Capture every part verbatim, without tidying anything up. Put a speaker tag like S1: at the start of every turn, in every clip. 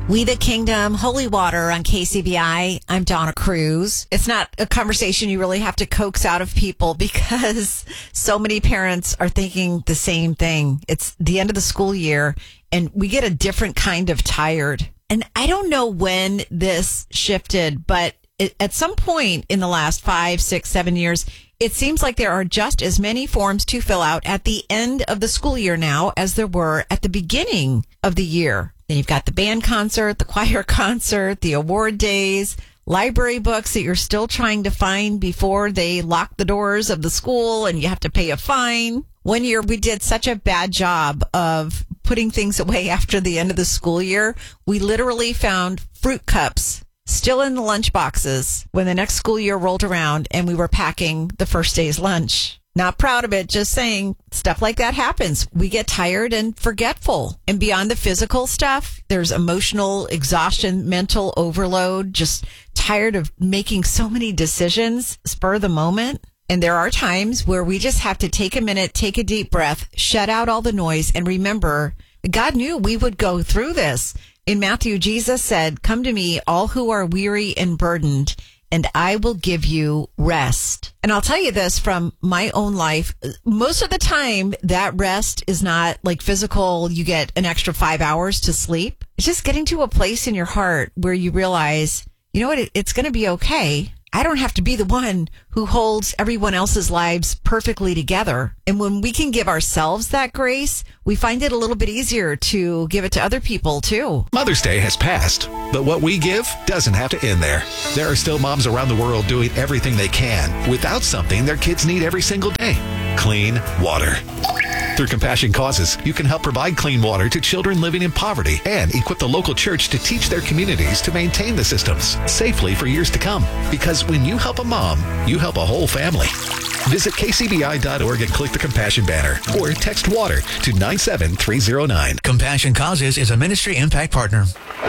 S1: We the Kingdom, Holy Water on K C B I. I'm Donna Cruz. It's not a conversation you really have to coax out of people because so many parents are thinking the same thing. It's the end of the school year and we get a different kind of tired. And I don't know when this shifted, but it, at some point in the last five, six, seven years, it seems like there are just as many forms to fill out at the end of the school year now as there were at the beginning of the year. Then you've got the band concert, the choir concert, the award days, library books that you're still trying to find before they lock the doors of the school and you have to pay a fine. One year we did such a bad job of putting things away after the end of the school year. We literally found fruit cups still in the lunch boxes when the next school year rolled around and we were packing the first day's lunch. Not proud of it, just saying stuff like that happens. We get tired and forgetful. And beyond the physical stuff, there's emotional exhaustion, mental overload, just tired of making so many decisions, spur of the moment. And there are times where we just have to take a minute, take a deep breath, shut out all the noise, and remember, God knew we would go through this. In Matthew, Jesus said, "Come to me, all who are weary and burdened, and I will give you rest." And I'll tell you this from my own life. Most of the time, that rest is not like physical. You get an extra five hours to sleep. It's just getting to a place in your heart where you realize, you know what, it, it's going to be okay. I don't have to be the one who holds everyone else's lives perfectly together. And when we can give ourselves that grace, we find it a little bit easier to give it to other people too.
S2: Mother's Day has passed, but what we give doesn't have to end there. There are still moms around the world doing everything they can without something their kids need every single day: clean water. Through Compassion Causes, you can help provide clean water to children living in poverty and equip the local church to teach their communities to maintain the systems safely for years to come. Because when you help a mom, you help a whole family. Visit K C B I dot org and click the Compassion banner or text WATER to nine seven three zero nine.
S3: Compassion Causes is a ministry impact partner.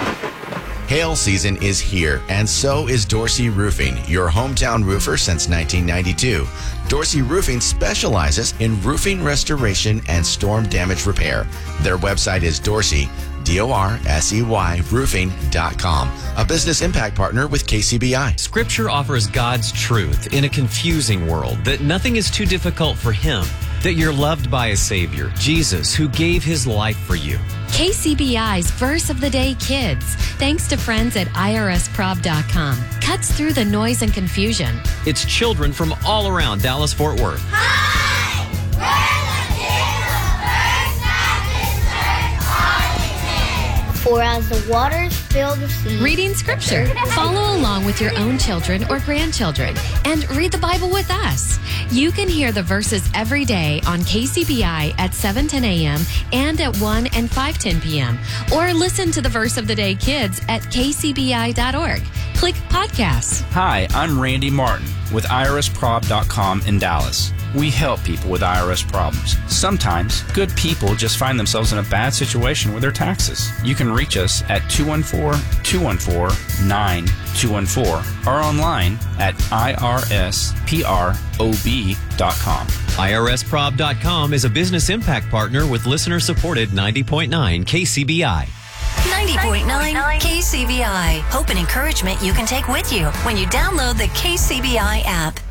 S4: Hail season is here, and so is Dorsey Roofing, your hometown roofer since nineteen ninety-two. Dorsey Roofing specializes in roofing restoration and storm damage repair. Their website is Dorsey, D O R S E Y, roofing dot com, a business impact partner with K C B I.
S5: Scripture offers God's truth in a confusing world, that nothing is too difficult for Him, that you're loved by a Savior, Jesus, who gave His life for you.
S6: K C B I's Verse of the Day Kids, thanks to friends at I R S prob dot com, cuts through the noise and confusion.
S5: It's children from all around Dallas-Fort Worth.
S7: Hi! We're the kids of First Baptist Church Arlington. For as the waters fill the sea.
S6: Reading Scripture. Follow along with your own children or grandchildren and read the Bible with us. You can hear the verses every day on K C B I at seven ten a.m. and at one and five ten p.m. Or listen to the Verse of the Day Kids at K C B I dot org. Click Podcasts.
S8: Hi, I'm Randy Martin with I R S prob dot com in Dallas. We help people with I R S problems. Sometimes, good people just find themselves in a bad situation with their taxes. You can reach us at two one four, two one four, nine two one four or online at I R S prob dot com.
S5: I R S prob dot com is a business impact partner with listener-supported ninety point nine K C B I.
S9: ninety point nine K C B I. Hope and encouragement you can take with you when you download the K C B I app.